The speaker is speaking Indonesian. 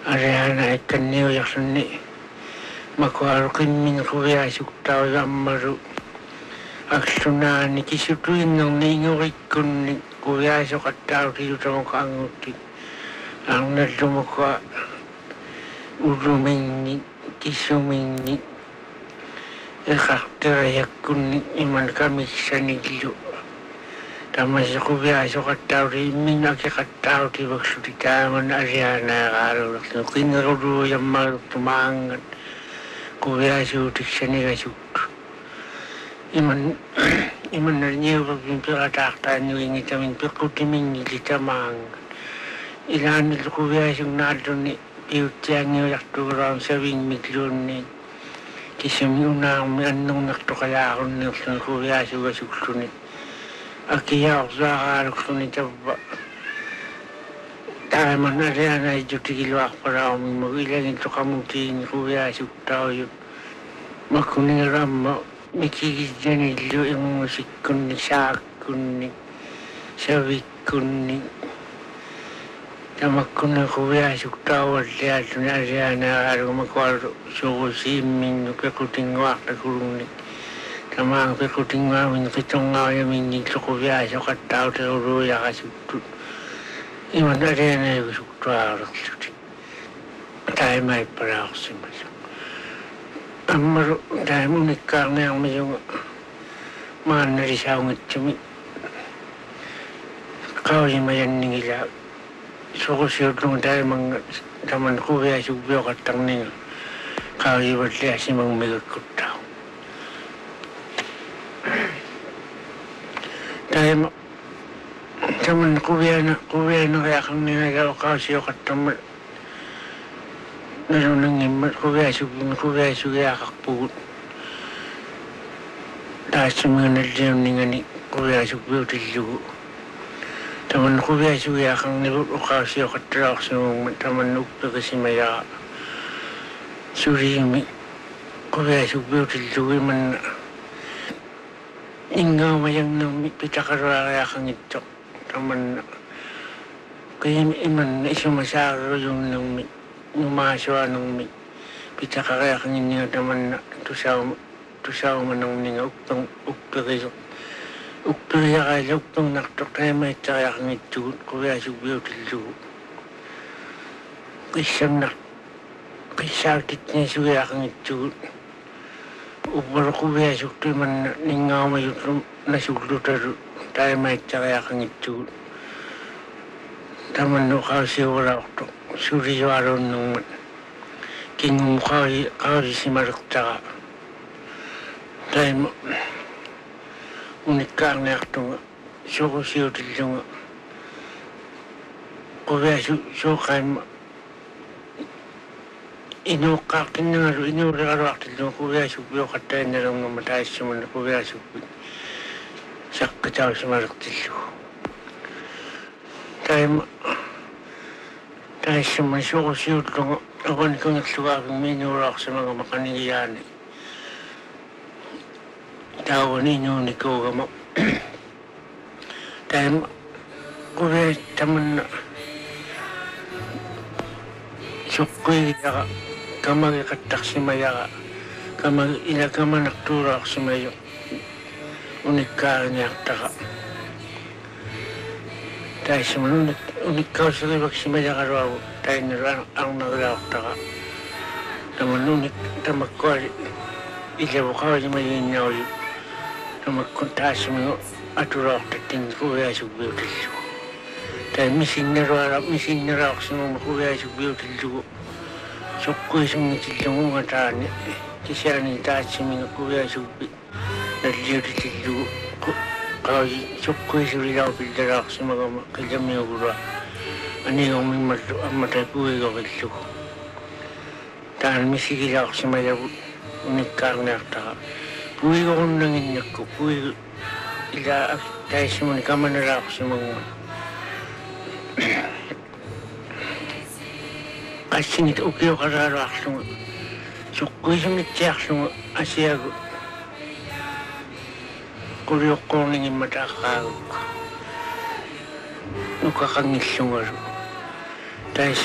Ariana ikkanniu yaksunni makuaruqimmin quviasuktaui ammaru aksunaani kisutuinnerni ingurikkunni quviasuqattautiutamuqaangutti arnallumuqa uluminni kisuminni iqartirajakkunni iman kamiksanillu tamasi quviasuqattauti immin akiqattauti maksuditaaman arianaaqaalullaqtu qinnerulu yammaruttumaangan quviasuutiksanigasuktu iman narniurupin piqataaqtaannuingitamin piqutiminngilitamaangan ilaanil quviasugnaaltunni piuttiangiujartugulaan savingmitluunni kisumi unaarmi annernartuqalaaqunniurlun quviasugasukluni akiyaorsaaqaaluqluni tavva taaman arianaijjutigiluarpalaarmimmagu ilangilluqamutiini quviasuktauju makkuningeraamma mikigillanillu irmusikkunni saakkunni savikkunni tamakkunni quviasuktaualliaalluni arianaaqaalugu makualu surusiimminnu pequtinguartakulunni tamaanga pequtinguamin qitongauyaminnillu quviasuqattautiruluuyaqasuktu iman arianaigusuktuaalerluti taimaippalaaqsimasu ammaru taimunikkaarniarmiyunga maannalisaungitsumi qaulimayanningila surusiutlunga taimanga taman quviasukbioqattarninga qaulivalliasimangmigakkuttaa taima taman quvianeriaqarninagao qausioqattarma nalunangimmat quviasugiaqarpugut taassimangalliunningani quviasukbiutillugu taman quviasugiaqarnigut uqausioqattalaorsimugma taman uppeqisimayaqa suriimi quviasukbiutillugu imanna ingaumayangnermi pitaqaruariaqangittoq tamanna qiimi imanna isumasaareruyunnermi numaasuanermi pitaqariaqanginniga tamanna tusaumanerninga uppeqiyaqailla uppernertoq taimaittariaqangittugut quviasukbiutillugu qissautitniasugiaqangittugut uppalu quviasuktu imanna ningaumayutlum nasullutalu taimaittariaqangittugut tamannu qausiuvalaortoq suriyualunnermat kingum qaulisimalertaqa taima unikkaarniartunga surusiutillunga quviasuuqaimma inuuqqaartinnagalu inuuleqaluartillunga quviasukbioqattainnerungamma taissumanna quviasukpi saqqitausimalertillugu taima taissuman surusiutlunga avanikangerlugaargummi inuulaorsimanga maqanigiyaani taawani inuunikuugama taima tamanna suqqigiyaqa kamagi qattaqsimayaqa kamagi ilakamanartuulaorsimayu unikkaarniartaqa taissuman unikkauserivaksimayaqaluagu tainnalu arnerilaortaqa taman tamakkuali ilavuqaulimayinnauju tamakkun taassumigu atulaortattingi quviasukbiutillugu tai misinneraorsimuma quviasukbiutillugu suqquisungitillungunga taani kisiani taassimiga quviasukbi nalliutitillugu qausi suqquisulilaupillalaorsimagama qillamiugulua anigormimmallu ammatai puigorillugu taan misigilaorsimayavut unikkaarniartaqa puigorunnaginnakku puigu ila taissimuni kamanalaorsimagma qassingit ukioqalaaluarlunga suqquisungittiarlunga asiagu qulioqqorningimma taaqqaagukka nukaqangillungalu tais